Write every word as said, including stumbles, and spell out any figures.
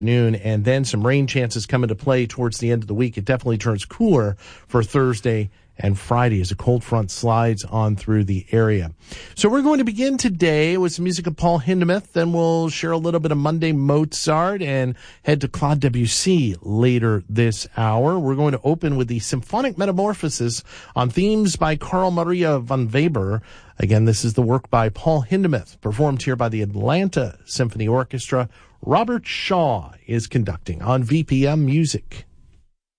noon, and then some rain chances come into play towards the end of the week. It definitely turns cooler for Thursday and Friday as a cold front slides on through the area. So we're going to begin today with some music of Paul Hindemith. Then we'll share a little bit of Monday Mozart and head to Claude Debussy later this hour. We're going to open with the Symphonic Metamorphosis on themes by Carl Maria von Weber. Again, this is the work by Paul Hindemith, performed here by the Atlanta Symphony Orchestra. Robert Shaw is conducting on V P M Music.